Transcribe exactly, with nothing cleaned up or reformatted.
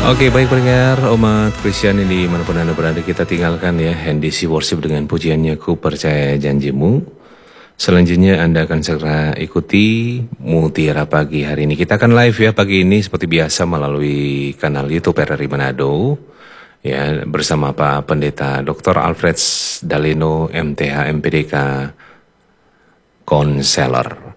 Oke, baik pendengar umat Kristiani dimanapun Anda berada, kita tinggalkan ya N D C Worship dengan pujiannya Ku Percaya Janjimu. Selanjutnya Anda akan segera ikuti Mutiara Pagi hari ini. Kita akan live ya pagi ini seperti biasa melalui kanal YouTube R R I Manado. Ya, bersama Pak Pendeta doktor Alfred Daleno M T H M P D K Konselor.